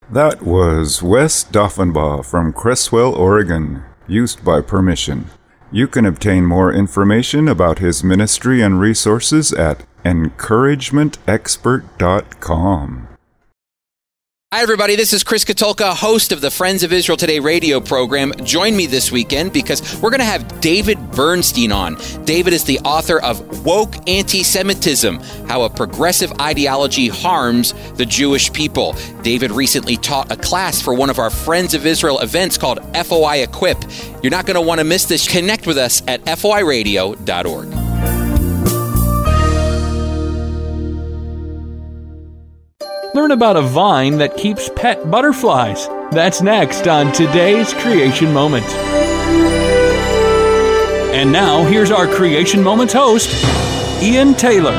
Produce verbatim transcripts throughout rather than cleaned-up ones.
That was Wes Doffenbaugh from Creswell, Oregon, used by permission. You can obtain more information about his ministry and resources at encouragement expert dot com. Hi, everybody. This is Chris Katulka, host of the Friends of Israel Today radio program. Join me this weekend because we're going to have David Bernstein on. David is the author of Woke Anti-Semitism, How a Progressive Ideology Harms the Jewish People. David recently taught a class for one of our Friends of Israel events called F O I Equip. You're not going to want to miss this. Connect with us at F O I radio dot org. Learn about a vine that keeps pet butterflies. That's next on today's Creation Moment. And now, here's our Creation Moments host, Ian Taylor.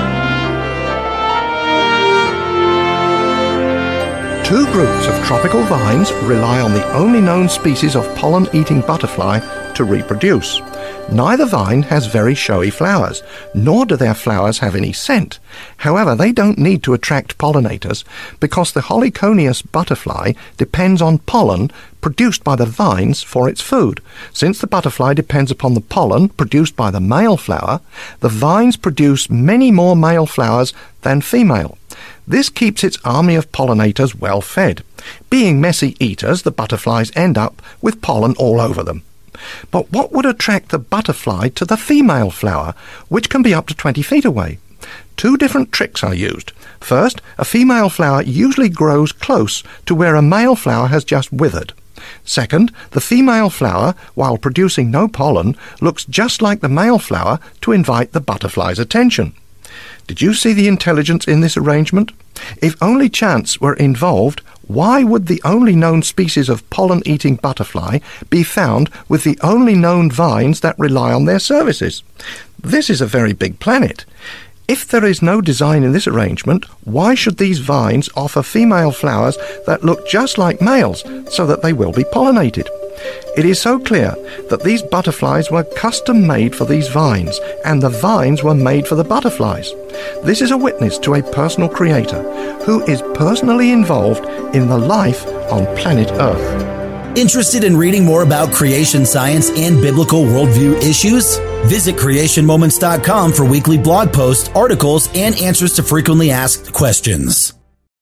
Two groups of tropical vines rely on the only known species of pollen-eating butterfly to reproduce. Neither vine has very showy flowers, nor do their flowers have any scent. However, they don't need to attract pollinators because the Heliconius butterfly depends on pollen produced by the vines for its food. Since the butterfly depends upon the pollen produced by the male flower, the vines produce many more male flowers than female. This keeps its army of pollinators well fed. Being messy eaters, the butterflies end up with pollen all over them. But what would attract the butterfly to the female flower, which can be up to twenty feet away? Two different tricks are used. First, a female flower usually grows close to where a male flower has just withered. Second, the female flower, while producing no pollen, looks just like the male flower to invite the butterfly's attention. Did you see the intelligence in this arrangement? If only chance were involved, why would the only known species of pollen-eating butterfly be found with the only known vines that rely on their services? This is a very big planet. If there is no design in this arrangement, why should these vines offer female flowers that look just like males so that they will be pollinated? It is so clear that these butterflies were custom-made for these vines, and the vines were made for the butterflies. This is a witness to a personal creator who is personally involved in the life on planet Earth. Interested in reading more about creation science and biblical worldview issues? Visit creation moments dot com for weekly blog posts, articles, and answers to frequently asked questions.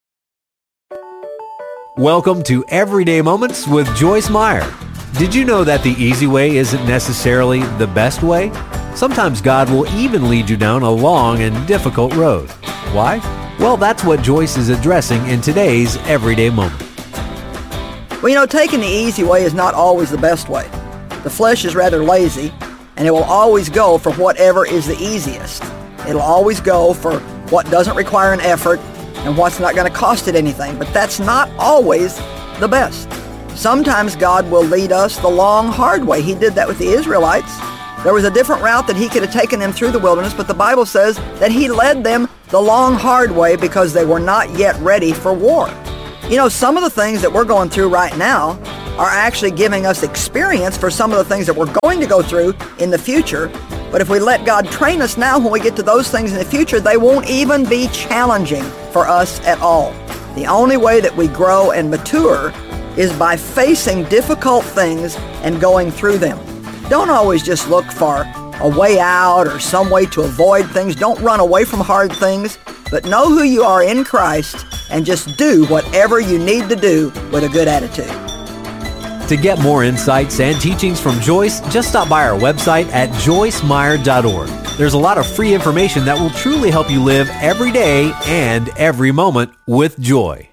Welcome to Everyday Moments with Joyce Meyer. Did you know that the easy way isn't necessarily the best way? Sometimes God will even lead you down a long and difficult road. Why? Well, that's what Joyce is addressing in today's Everyday Moment. Well, you know, taking the easy way is not always the best way. The flesh is rather lazy, and it will always go for whatever is the easiest. It'll always go for what doesn't require an effort and what's not going to cost it anything. But that's not always the best. Sometimes God will lead us the long, hard way. He did that with the Israelites. There was a different route that he could have taken them through the wilderness, but the Bible says that he led them the long, hard way because they were not yet ready for war. You know, some of the things that we're going through right now are actually giving us experience for some of the things that we're going to go through in the future. But if we let God train us now, when we get to those things in the future, they won't even be challenging for us at all. The only way that we grow and mature is by facing difficult things and going through them. Don't always just look for a way out or some way to avoid things. Don't run away from hard things, but know who you are in Christ and just do whatever you need to do with a good attitude. To get more insights and teachings from Joyce, just stop by our website at joyce meyer dot org. There's a lot of free information that will truly help you live every day and every moment with joy.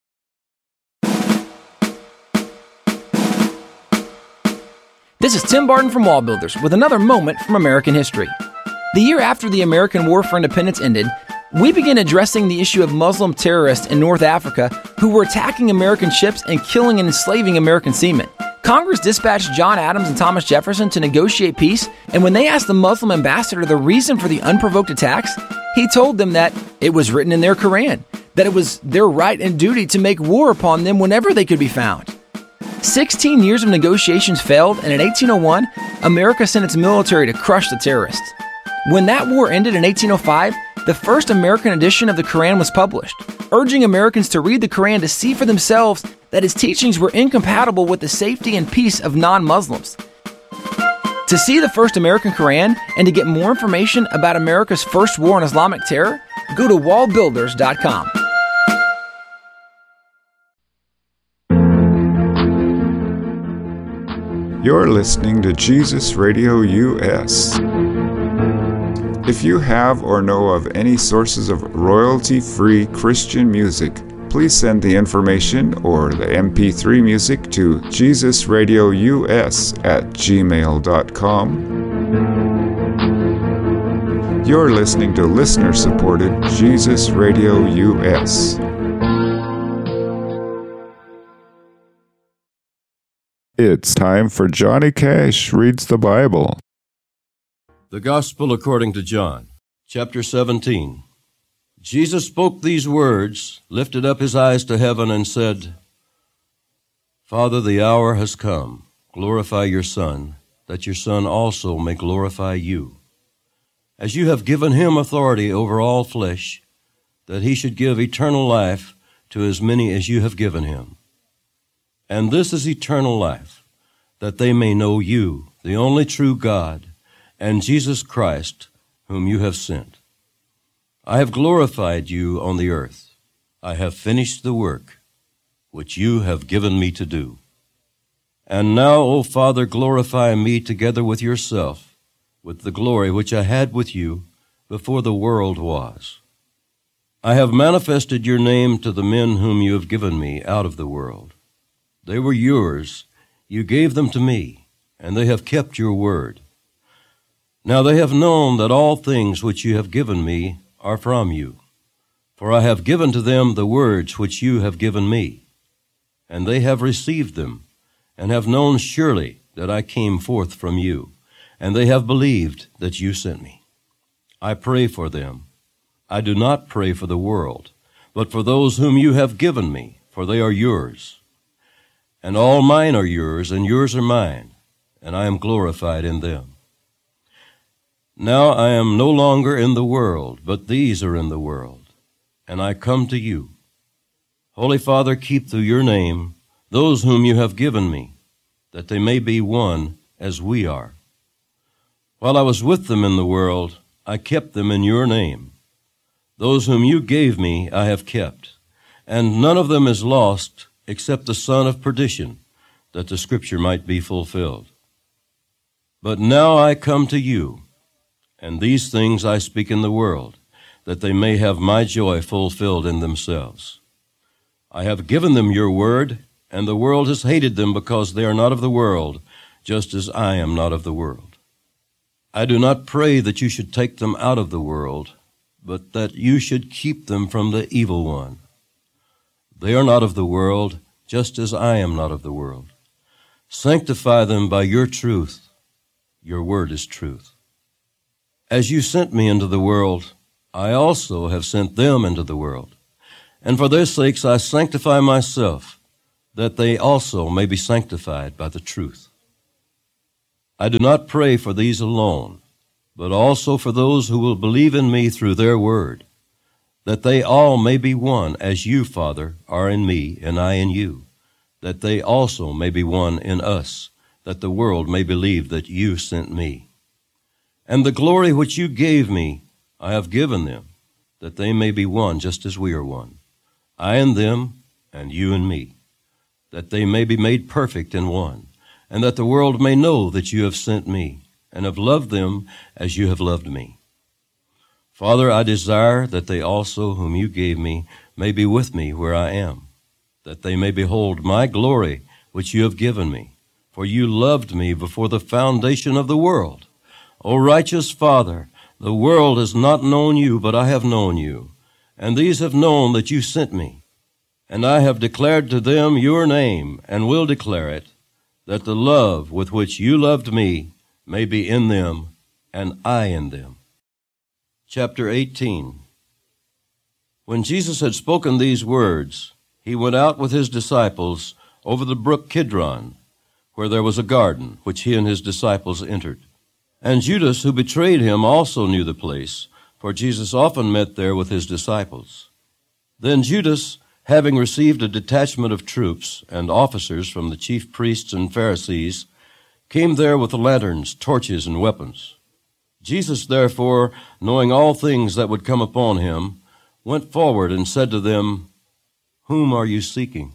This is Tim Barton from Wall Builders with another moment from American history. The year after the American War for Independence ended, we began addressing the issue of Muslim terrorists in North Africa who were attacking American ships and killing and enslaving American seamen. Congress dispatched John Adams and Thomas Jefferson to negotiate peace, and when they asked the Muslim ambassador the reason for the unprovoked attacks, he told them that it was written in their Quran, that it was their right and duty to make war upon them whenever they could be found. Sixteen years of negotiations failed, and in eighteen oh one, America sent its military to crush the terrorists. When that war ended in eighteen oh five, the first American edition of the Quran was published, urging Americans to read the Quran to see for themselves that his teachings were incompatible with the safety and peace of non-Muslims. To see the first American Quran and to get more information about America's first war on Islamic terror, go to wall builders dot com. You're listening to Jesus Radio U S. If you have or know of any sources of royalty-free Christian music, please send the information or the M P three music to jesusradious at gmail dot com. You're listening to listener-supported Jesus Radio U S. It's time for Johnny Cash Reads the Bible. The Gospel according to John, chapter seventeen. Jesus spoke these words, lifted up his eyes to heaven, and said, Father, the hour has come. Glorify your Son, that your Son also may glorify you. As you have given him authority over all flesh, that he should give eternal life to as many as you have given him. And this is eternal life, that they may know you, the only true God, and Jesus Christ, whom you have sent. I have glorified you on the earth. I have finished the work which you have given me to do. And now, O Father, glorify me together with yourself, with the glory which I had with you before the world was. I have manifested your name to the men whom you have given me out of the world. They were yours, you gave them to me, and they have kept your word. Now they have known that all things which you have given me are from you, for I have given to them the words which you have given me, and they have received them, and have known surely that I came forth from you, and they have believed that you sent me. I pray for them. I do not pray for the world, but for those whom you have given me, for they are yours. And all mine are yours, and yours are mine, and I am glorified in them. Now I am no longer in the world, but these are in the world, and I come to you. Holy Father, keep through your name those whom you have given me, that they may be one as we are. While I was with them in the world, I kept them in your name. Those whom you gave me I have kept, and none of them is lost except the son of perdition, that the scripture might be fulfilled. But now I come to you, and these things I speak in the world, that they may have my joy fulfilled in themselves. I have given them your word, and the world has hated them because they are not of the world, just as I am not of the world. I do not pray that you should take them out of the world, but that you should keep them from the evil one. They are not of the world, just as I am not of the world. Sanctify them by your truth. Your word is truth. As you sent me into the world, I also have sent them into the world. And for their sakes I sanctify myself, that they also may be sanctified by the truth. I do not pray for these alone, but also for those who will believe in me through their word, that they all may be one, as you, Father, are in me, and I in you, that they also may be one in us, that the world may believe that you sent me. And the glory which you gave me I have given them, that they may be one just as we are one, I and them, and you and me, that they may be made perfect in one, and that the world may know that you have sent me, and have loved them as you have loved me. Father, I desire that they also whom you gave me may be with me where I am, that they may behold my glory which you have given me, for you loved me before the foundation of the world. O righteous Father, the world has not known you, but I have known you, and these have known that you sent me. And I have declared to them your name, and will declare it, that the love with which you loved me may be in them, and I in them. Chapter eighteen. When Jesus had spoken these words, he went out with his disciples over the brook Kidron, where there was a garden, which he and his disciples entered. And Judas, who betrayed him, also knew the place, for Jesus often met there with his disciples. Then Judas, having received a detachment of troops and officers from the chief priests and Pharisees, came there with lanterns, torches, and weapons. Jesus, therefore, knowing all things that would come upon him, went forward and said to them, "Whom are you seeking?"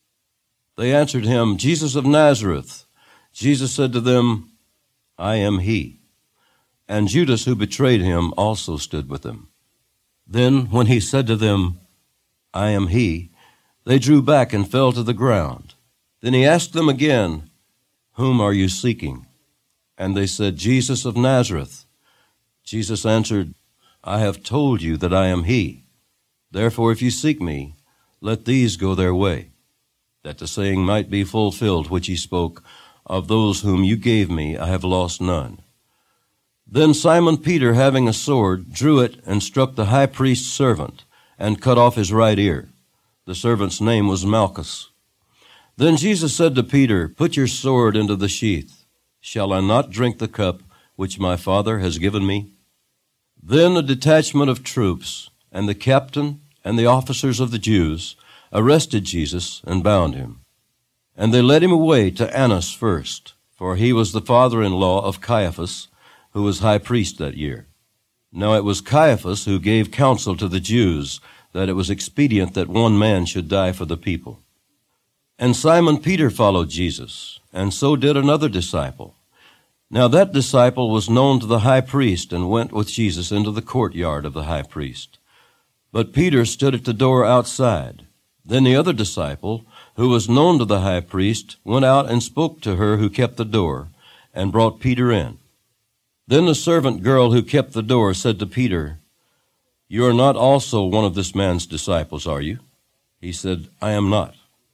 They answered him, "Jesus of Nazareth." Jesus said to them, "I am he." And Judas, who betrayed him, also stood with them. Then, when he said to them, "I am he," they drew back and fell to the ground. Then he asked them again, "Whom are you seeking?" And they said, "Jesus of Nazareth." Jesus answered, "I have told you that I am he. Therefore, if you seek me, let these go their way, that the saying might be fulfilled which he spoke, of those whom you gave me, I have lost none." Then Simon Peter, having a sword, drew it and struck the high priest's servant, and cut off his right ear. The servant's name was Malchus. Then Jesus said to Peter, "Put your sword into the sheath. Shall I not drink the cup which my Father has given me?" Then a detachment of troops, and the captain and the officers of the Jews, arrested Jesus and bound him. And they led him away to Annas first, for he was the father-in-law of Caiaphas, who was high priest that year. Now it was Caiaphas who gave counsel to the Jews that it was expedient that one man should die for the people. And Simon Peter followed Jesus, and so did another disciple. Now that disciple was known to the high priest, and went with Jesus into the courtyard of the high priest. But Peter stood at the door outside. Then the other disciple, who was known to the high priest, went out and spoke to her who kept the door, and brought Peter in. Then the servant girl who kept the door said to Peter, "You are not also one of this man's disciples, are you?" He said, "I am not."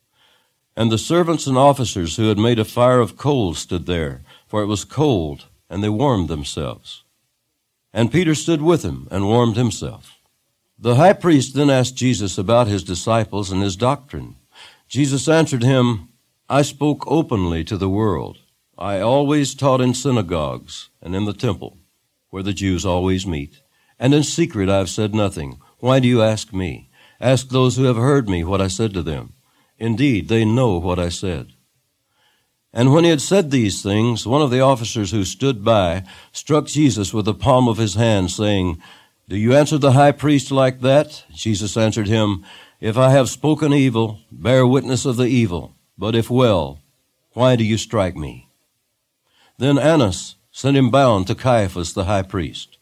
And the servants and officers who had made a fire of coals stood there, for it was cold, and they warmed themselves. And Peter stood with him and warmed himself. The high priest then asked Jesus about his disciples and his doctrine. Jesus answered him, "I spoke openly to the world. I always taught in synagogues and in the temple, where the Jews always meet. And in secret I have said nothing. Why do you ask me? Ask those who have heard me what I said to them. Indeed, they know what I said." And when he had said these things, one of the officers who stood by struck Jesus with the palm of his hand, saying, "Do you answer the high priest like that?" Jesus answered him, "If I have spoken evil, bear witness of the evil. But if well, why do you strike me?" Then Annas sent him bound to Caiaphas the high priest.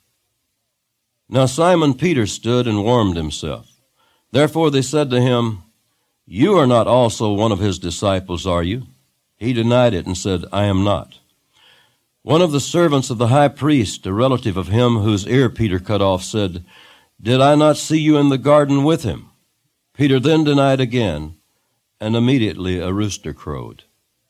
Now Simon Peter stood and warmed himself. Therefore they said to him, "You are not also one of his disciples, are you?" He denied it and said, "I am not." One of the servants of the high priest, a relative of him whose ear Peter cut off, said, "Did I not see you in the garden with him?" Peter then denied again, and immediately a rooster crowed.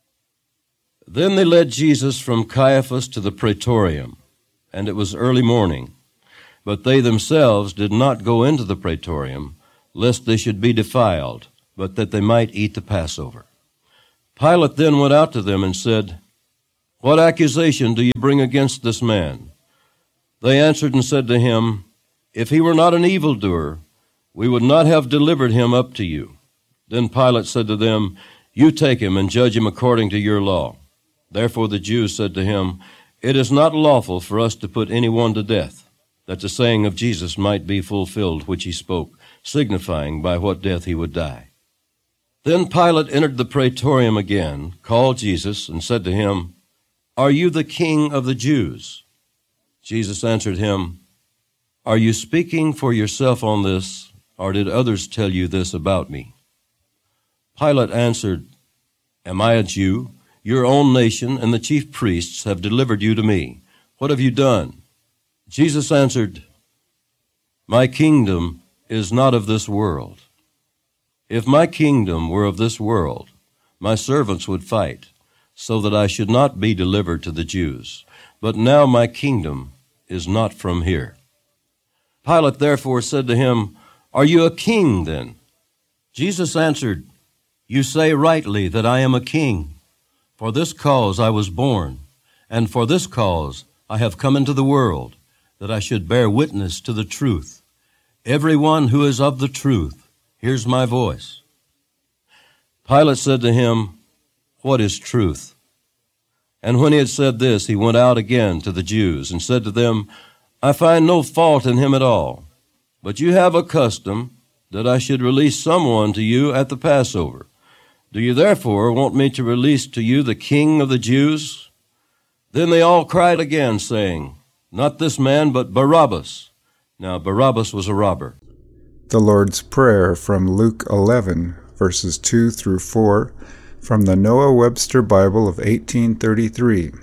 Then they led Jesus from Caiaphas to the praetorium, and it was early morning. But they themselves did not go into the praetorium, lest they should be defiled, but that they might eat the Passover. Pilate then went out to them and said, "What accusation do you bring against this man?" They answered and said to him, "If he were not an evildoer, we would not have delivered him up to you." Then Pilate said to them, "You take him and judge him according to your law." Therefore the Jews said to him, "It is not lawful for us to put anyone to death," that the saying of Jesus might be fulfilled which he spoke, signifying by what death he would die. Then Pilate entered the praetorium again, called Jesus, and said to him, "Are you the king of the Jews?" Jesus answered him, "Are you speaking for yourself on this, or did others tell you this about me?" Pilate answered, "Am I a Jew? Your own nation and the chief priests have delivered you to me. What have you done?" Jesus answered, "My kingdom is not of this world. If my kingdom were of this world, my servants would fight, so that I should not be delivered to the Jews. But now my kingdom is not from here." Pilate therefore said to him, "Are you a king then?" Jesus answered, "You say rightly that I am a king. For this cause I was born, and for this cause I have come into the world, that I should bear witness to the truth. Everyone who is of the truth Here's my voice. Pilate said to him, What is truth? And when he had said this, he went out again to the Jews and said to them, I find no fault in him at all, but you have a custom that I should release someone to you at the Passover. Do you therefore want me to release to you the King of the Jews? Then they all cried again, saying, Not this man, but Barabbas. Now Barabbas was a robber. The Lord's Prayer from Luke eleven, verses two through four, from the Noah Webster Bible of eighteen thirty-three.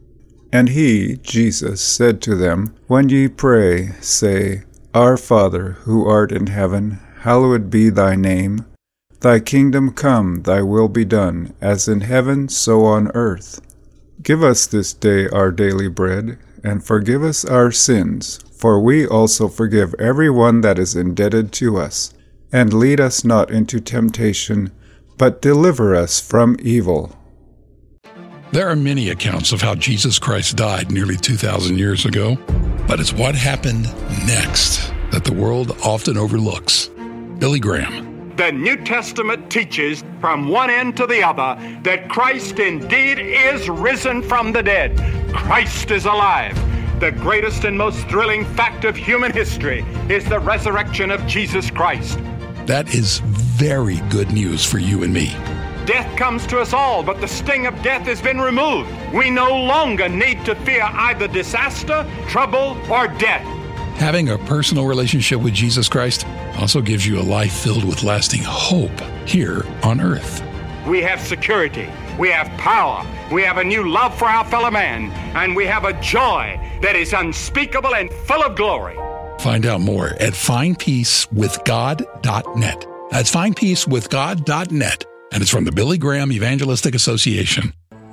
And he, Jesus, said to them, When ye pray, say, Our Father, who art in heaven, hallowed be thy name. Thy kingdom come, thy will be done, as in heaven, so on earth. Give us this day our daily bread, and forgive us our sins, for we also forgive every one that is indebted to us. And lead us not into temptation, but deliver us from evil. There are many accounts of how Jesus Christ died nearly two thousand years ago, but it's what happened next that the world often overlooks. Billy Graham. The New Testament teaches from one end to the other that Christ indeed is risen from the dead. Christ is alive. The greatest and most thrilling fact of human history is the resurrection of Jesus Christ. That is very good news for you and me. Death comes to us all, but the sting of death has been removed. We no longer need to fear either disaster, trouble, or death. Having a personal relationship with Jesus Christ also gives you a life filled with lasting hope here on earth. We have security, we have power, we have a new love for our fellow man, and we have a joy that is unspeakable and full of glory. Find out more at find peace with god dot net. That's find peace with god dot net, and it's from the Billy Graham Evangelistic Association.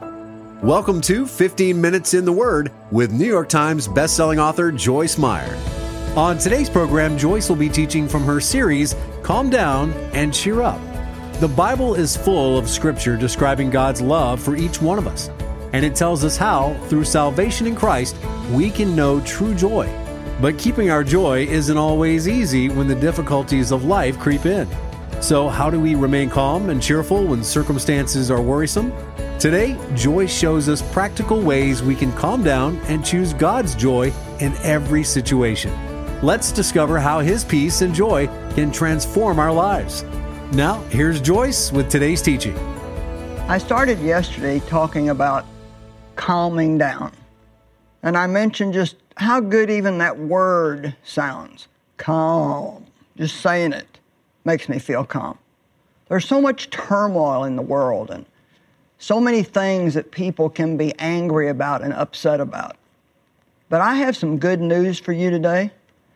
Welcome to fifteen minutes in the Word with New York Times bestselling author Joyce Meyer. On today's program, Joyce will be teaching from her series, Calm Down and Cheer Up. The Bible is full of scripture describing God's love for each one of us, and it tells us how, through salvation in Christ, we can know true joy. But keeping our joy isn't always easy when the difficulties of life creep in. So how do we remain calm and cheerful when circumstances are worrisome? Today, Joyce shows us practical ways we can calm down and choose God's joy in every situation. Let's discover how His peace and joy can transform our lives. Now, here's Joyce with today's teaching. I started yesterday talking about calming down. And I mentioned just how good even that word sounds. Calm. Just saying it makes me feel calm. There's so much turmoil in the world and so many things that people can be angry about and upset about. But I have some good news for you today.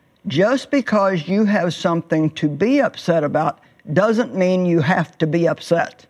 Just because you have something to be upset about doesn't mean you have to be upset.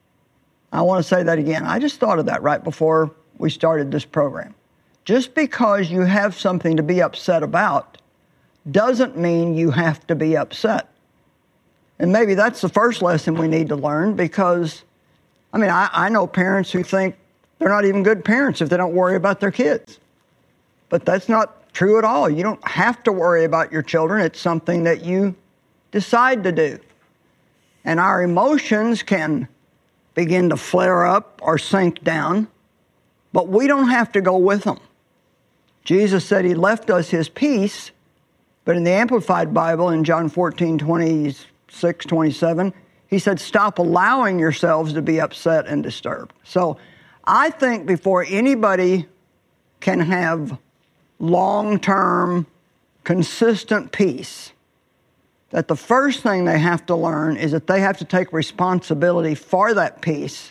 I want to say that again. I just thought of that right before we started this program. Just because you have something to be upset about doesn't mean you have to be upset. And maybe that's the first lesson we need to learn because, I mean, I, I know parents who think they're not even good parents if they don't worry about their kids. But that's not true at all. You don't have to worry about your children. It's something that you decide to do. And our emotions can begin to flare up or sink down, but we don't have to go with them. Jesus said He left us His peace, but in the Amplified Bible in John fourteen, twenty-six, twenty-seven, He said, stop allowing yourselves to be upset and disturbed. So I think before anybody can have long-term, consistent peace, that the first thing they have to learn is that they have to take responsibility for that peace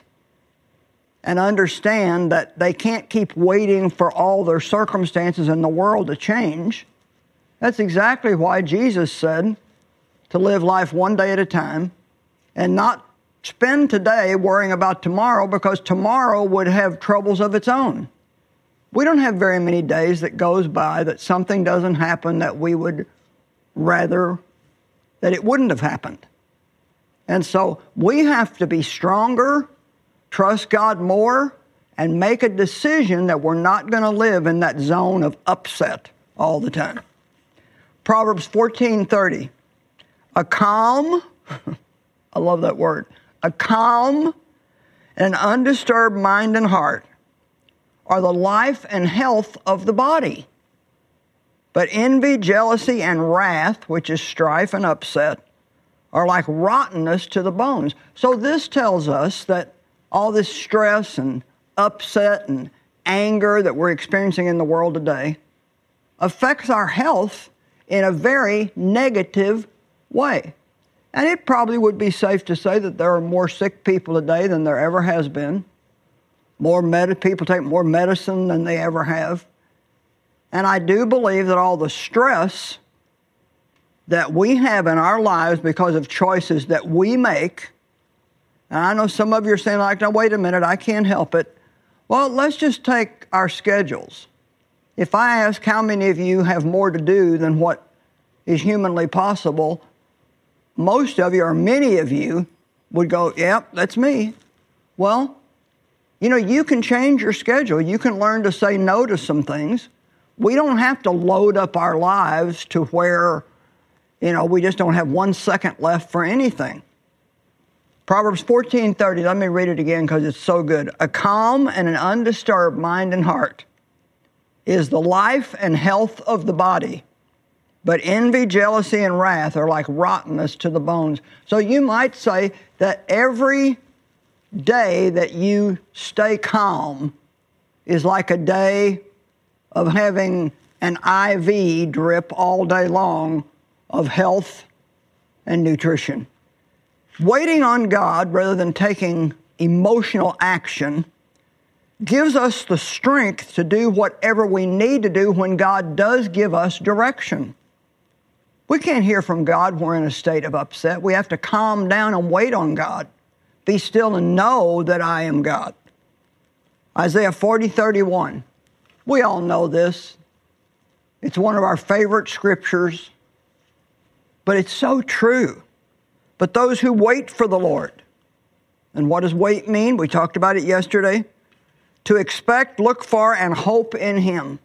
and understand that they can't keep waiting for all their circumstances in the world to change. That's exactly why Jesus said to live life one day at a time and not spend today worrying about tomorrow because tomorrow would have troubles of its own. We don't have very many days that goes by that something doesn't happen that we would rather that it wouldn't have happened. And so we have to be stronger, trust God more, and make a decision that we're not going to live in that zone of upset all the time. Proverbs fourteen thirty, a calm, I love that word. A calm and undisturbed mind and heart are the life and health of the body. But envy, jealousy, and wrath, which is strife and upset, are like rottenness to the bones. So this tells us that all this stress and upset and anger that we're experiencing in the world today affects our health in a very negative way. And it probably would be safe to say that there are more sick people today than there ever has been. More med- people take more medicine than they ever have. And I do believe that all the stress that we have in our lives because of choices that we make, and I know some of you are saying, like, no, wait a minute, I can't help it. Well, let's just take our schedules. If I ask how many of you have more to do than what is humanly possible, most of you, or many of you, would go, yep, that's me. Well, you know, you can change your schedule. You can learn to say no to some things. We don't have to load up our lives to where, you know, we just don't have one second left for anything. Proverbs fourteen thirty, let me read it again because it's so good. A calm and an undisturbed mind and heart is the life and health of the body. But envy, jealousy, and wrath are like rottenness to the bones. So you might say that every day that you stay calm is like a day of having an I V drip all day long of health and nutrition. Waiting on God rather than taking emotional action gives us the strength to do whatever we need to do when God does give us direction. We can't hear from God when we're in a state of upset. We have to calm down and wait on God. Be still and know that I am God. Isaiah forty thirty-one. We all know this. It's one of our favorite scriptures, but it's so true. But those who wait for the Lord, and what does wait mean? We talked about it yesterday. To expect, look for, and hope in Him.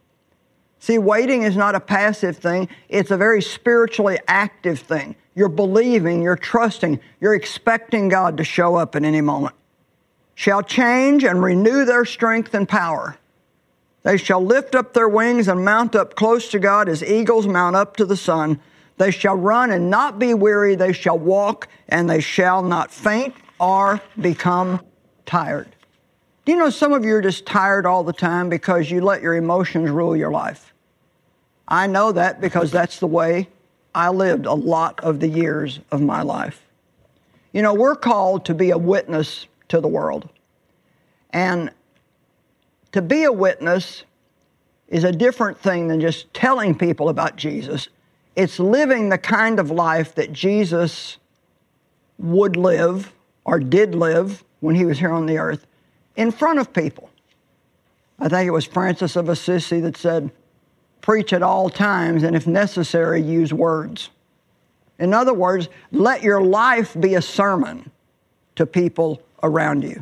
See, waiting is not a passive thing. It's a very spiritually active thing. You're believing, you're trusting, you're expecting God to show up at any moment. Shall change and renew their strength and power. They shall lift up their wings and mount up close to God as eagles mount up to the sun. They shall run and not be weary. They shall walk and they shall not faint or become tired. Do you know some of you are just tired all the time because you let your emotions rule your life? I know that because that's the way I lived a lot of the years of my life. You know, we're called to be a witness to the world. And to be a witness is a different thing than just telling people about Jesus. It's living the kind of life that Jesus would live or did live when he was here on the earth in front of people. I think it was Francis of Assisi that said, preach at all times and if necessary, use words. In other words, let your life be a sermon to people around you.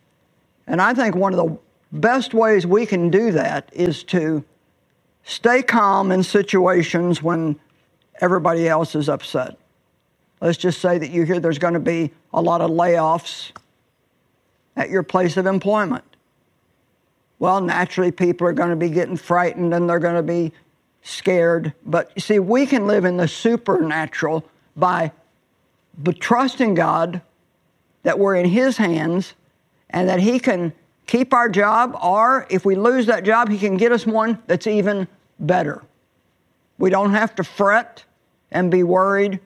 And I think one of the best ways we can do that is to stay calm in situations when everybody else is upset. Let's just say that you hear there's going to be a lot of layoffs at your place of employment. Well, naturally, people are going to be getting frightened and they're going to be scared. But you see, we can live in the supernatural by trusting God that we're in His hands and that He can keep our job, or if we lose that job, He can get us one that's even better. We don't have to fret and be worried.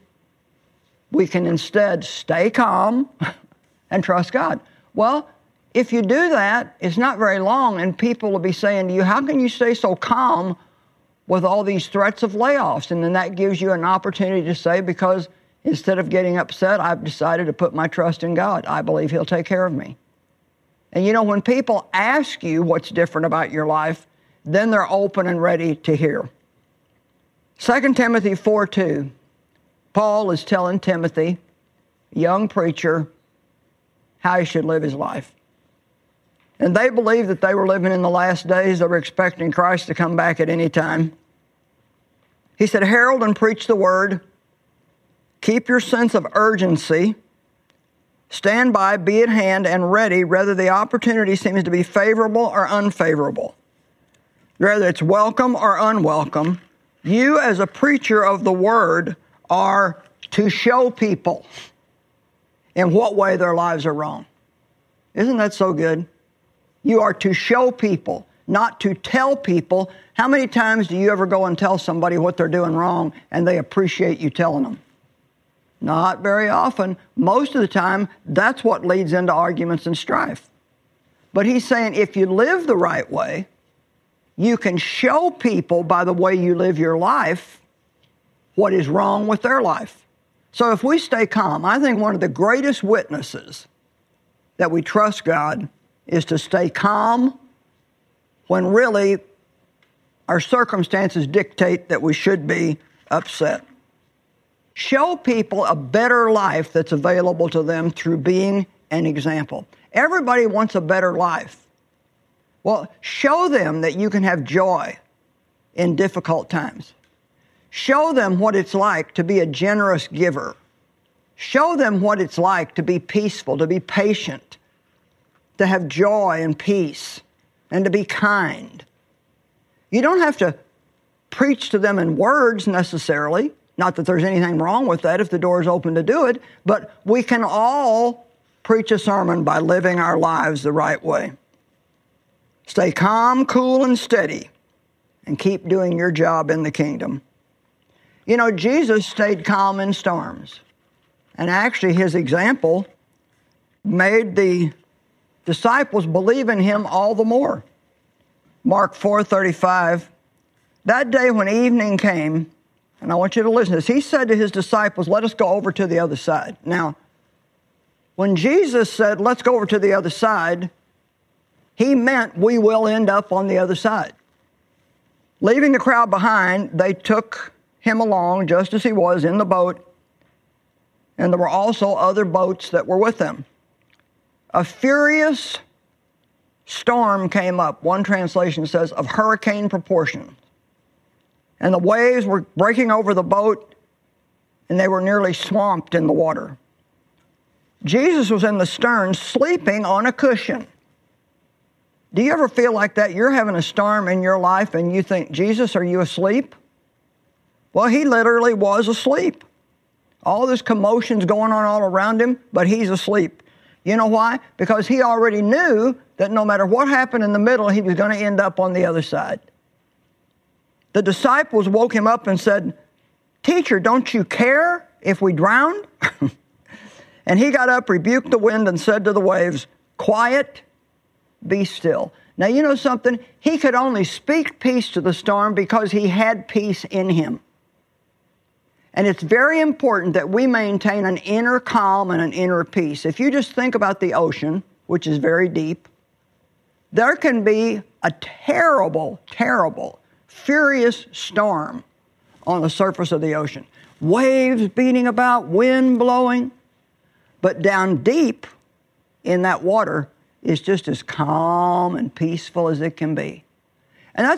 We can instead stay calm and trust God. Well, if you do that, it's not very long, and people will be saying to you, how can you stay so calm with all these threats of layoffs? And then that gives you an opportunity to say, because instead of getting upset, I've decided to put my trust in God. I believe He'll take care of me. And you know, when people ask you what's different about your life, then they're open and ready to hear. Second Timothy four two, Paul is telling Timothy, a young preacher, how he should live his life. And they believed that they were living in the last days. They were expecting Christ to come back at any time. He said, herald and preach the word. Keep your sense of urgency. Stand by, be at hand, and ready, whether the opportunity seems to be favorable or unfavorable. Whether it's welcome or unwelcome, you as a preacher of the Word are to show people in what way their lives are wrong. Isn't that so good? You are to show people, not to tell people. How many times do you ever go and tell somebody what they're doing wrong and they appreciate you telling them? Not very often. Most of the time, that's what leads into arguments and strife. But he's saying if you live the right way, you can show people by the way you live your life what is wrong with their life. So if we stay calm, I think one of the greatest witnesses that we trust God is to stay calm when really our circumstances dictate that we should be upset. Show people a better life that's available to them through being an example. Everybody wants a better life. Well, show them that you can have joy in difficult times. Show them what it's like to be a generous giver. Show them what it's like to be peaceful, to be patient, to have joy and peace, and to be kind. You don't have to preach to them in words necessarily. Not that there's anything wrong with that if the door is open to do it, but we can all preach a sermon by living our lives the right way. Stay calm, cool, and steady, and keep doing your job in the kingdom. You know, Jesus stayed calm in storms, and actually his example made the disciples believe in him all the more. Mark four thirty-five, that day when evening came, and I want you to listen to this, he said to his disciples, let us go over to the other side. Now, when Jesus said, let's go over to the other side, he meant we will end up on the other side. Leaving the crowd behind, they took him along just as he was in the boat, and there were also other boats that were with them. A furious storm came up, one translation says, of hurricane proportions. And the waves were breaking over the boat, and they were nearly swamped in the water. Jesus was in the stern, sleeping on a cushion. Do you ever feel like that? You're having a storm in your life, and you think, Jesus, are you asleep? Well, he literally was asleep. All this commotion's going on all around him, but he's asleep. You know why? Because he already knew that no matter what happened in the middle, he was going to end up on the other side. The disciples woke him up and said, Teacher, don't you care if we drown? And he got up, rebuked the wind, and said to the waves, Quiet, be still. Now, you know something? He could only speak peace to the storm because he had peace in him. And it's very important that we maintain an inner calm and an inner peace. If you just think about the ocean, which is very deep, there can be a terrible, terrible, furious storm on the surface of the ocean. Waves beating about, wind blowing. But down deep in that water is just as calm and peaceful as it can be.